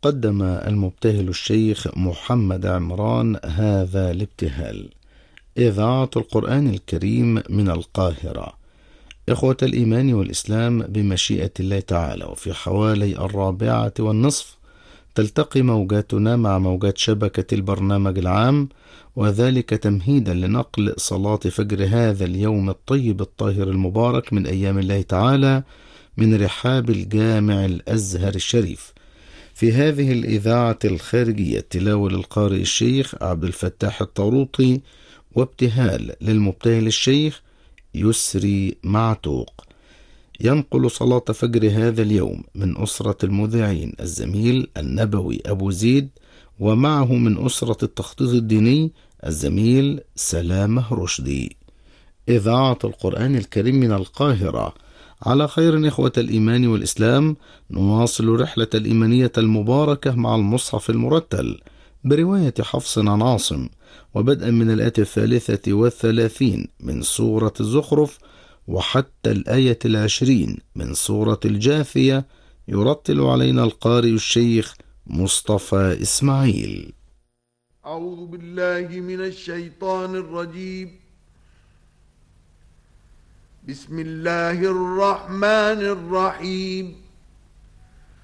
قدم المبتهل الشيخ محمد عمران هذا الابتهال: إذاعة القرآن الكريم من القاهرة. إخوة الإيمان والإسلام، بمشيئة الله تعالى وفي حوالي 4:30 تلتقي موجاتنا مع موجات شبكة البرنامج العام، وذلك تمهيدا لنقل صلاة فجر هذا اليوم الطيب الطاهر المبارك من أيام الله تعالى من رحاب الجامع الأزهر الشريف. في هذه الإذاعة الخارجية تلاوة للقارئ الشيخ عبد الفتاح الطروطي، وابتهال للمبتهل الشيخ يسري معتوق. ينقل صلاة فجر هذا اليوم من أسرة المذيعين الزميل النبوي أبو زيد، ومعه من أسرة التخطيط الديني الزميل سلامة رشدي. إذاعة القرآن الكريم من القاهرة. على خير إخوة الإيمان والإسلام، نواصل رحلة الإيمانية المباركة مع المصحف المرتل برواية حفص عن عاصم، وبدءا من الآية 33 من سورة الزخرف وحتى الآية 20 من سورة الجاثية، يرتل علينا القارئ الشيخ مصطفى إسماعيل. أعوذ بالله من الشيطان الرجيم. بسم الله الرحمن الرحيم.